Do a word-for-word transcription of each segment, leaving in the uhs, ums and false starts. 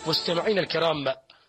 مستمعينا الكرام،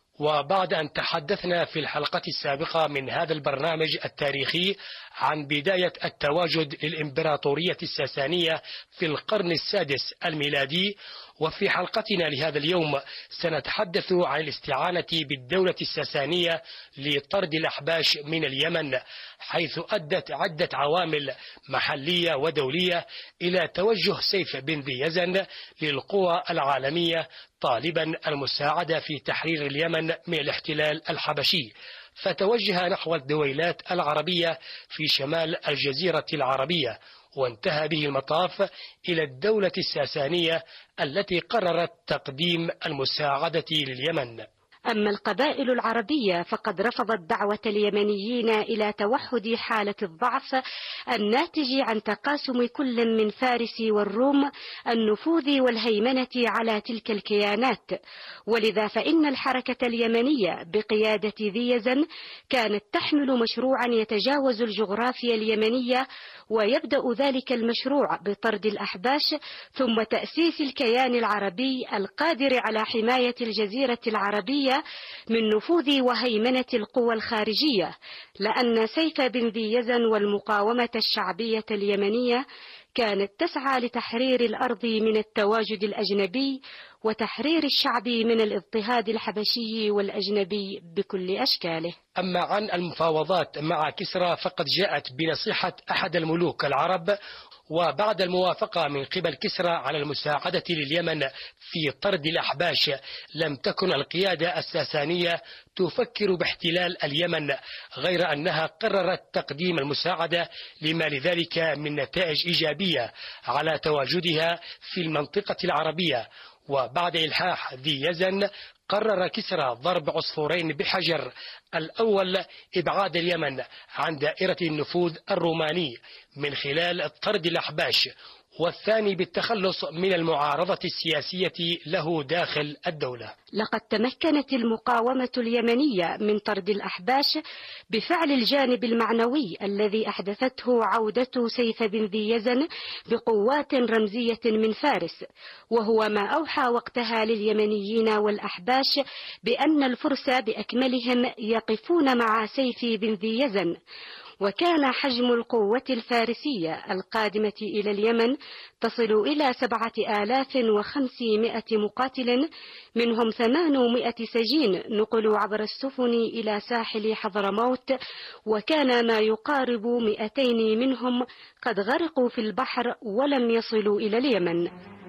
وبعد أن تحدثنا في الحلقة السابقة من هذا البرنامج التاريخي عن بداية التواجد للإمبراطورية الساسانية في القرن السادس الميلادي، وفي حلقتنا لهذا اليوم سنتحدث عن الاستعانة بالدولة الساسانية لطرد الأحباش من اليمن، حيث أدت عدة عوامل محلية ودولية إلى توجه سيف بن ذي يزن للقوى العالمية طالبا المساعدة في تحرير اليمن من الاحتلال الحبشي، فتوجه نحو الدويلات العربية في شمال الجزيرة العربية، وانتهى به المطاف إلى الدولة الساسانية التي قررت تقديم المساعدة لليمن. أما القبائل العربية فقد رفضت دعوة اليمنيين إلى توحد حالة الضعف الناتج عن تقاسم كل من فارس والروم النفوذ والهيمنة على تلك الكيانات، ولذا فإن الحركة اليمنية بقيادة ذي يزن كانت تحمل مشروعا يتجاوز الجغرافيا اليمنية، ويبدأ ذلك المشروع بطرد الأحباش ثم تأسيس الكيان العربي القادر على حماية الجزيرة العربية من نفوذ وهيمنة القوى الخارجية، لأن سيف بن ذي يزن والمقاومة الشعبية اليمنية كانت تسعى لتحرير الأرض من التواجد الأجنبي وتحرير الشعب من الاضطهاد الحبشي والأجنبي بكل أشكاله. أما عن المفاوضات مع كسرى فقد جاءت بنصيحة أحد الملوك العرب، وبعد الموافقة من قبل كسرى على المساعدة لليمن في طرد الأحباش لم تكن القيادة الساسانية تفكر باحتلال اليمن، غير أنها قررت تقديم المساعدة لما لذلك من نتائج إيجابية على تواجدها في المنطقة العربية. وبعد إلحاح ذي يزن قرر كسرى ضرب عصفورين بحجر: الأول إبعاد اليمن عن دائرة النفوذ الروماني من خلال طرد الأحباش، والثاني بالتخلص من المعارضة السياسية له داخل الدولة. لقد تمكنت المقاومة اليمنية من طرد الأحباش بفعل الجانب المعنوي الذي أحدثته عودة سيف بن ذي يزن بقوات رمزية من فارس، وهو ما أوحى وقتها لليمنيين والأحباش بأن الفرس بأكملهم يقفون مع سيف بن ذي يزن. وكان حجم القوة الفارسية القادمة إلى اليمن تصل إلى سبعة آلاف وخمسمائة مقاتل، منهم ثمانمائة سجين نقلوا عبر السفن إلى ساحل حضرموت، وكان ما يقارب مئتين منهم قد غرقوا في البحر ولم يصلوا إلى اليمن.